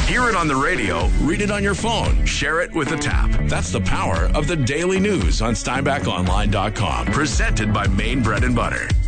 Hear it on the radio, read it on your phone, share it with a tap. That's the power of the daily news on SteinbachOnline.com. Presented by Maine Bread and Butter.